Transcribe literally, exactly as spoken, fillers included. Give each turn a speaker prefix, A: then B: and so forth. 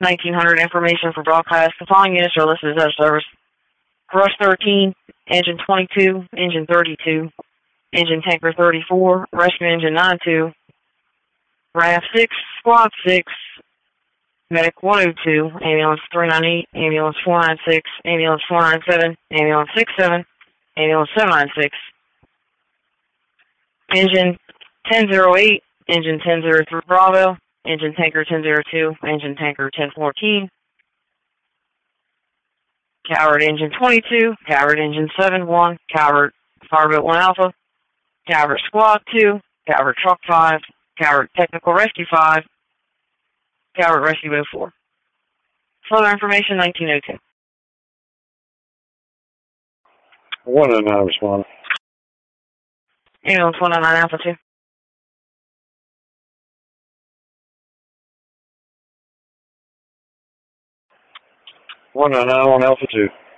A: nineteen hundred, information for broadcast. The following units are listed as service. Rush thirteen, Engine twenty-two, Engine thirty-two, Engine Tanker thirty-four, Rescue Engine ninety-two, R A F six, Squad six, Medic one oh two, Ambulance three ninety-eight, Ambulance four ninety-six, Ambulance four ninety-seven, Ambulance sixty-seven, Ambulance seven ninety-six, Engine ten oh eight, Engine ten oh three Bravo, Engine Tanker ten oh two, Engine Tanker ten fourteen, Coward Engine twenty-two, Coward Engine seven one, Coward Fireboat one Alpha, Coward Squad two, Coward Truck five, Coward Technical Rescue five, Coward Rescue oh four. Further information, nineteen oh two.
B: one oh nine responding.
A: Ambulance one oh nine Alpha two.
B: one oh nine on Alpha two.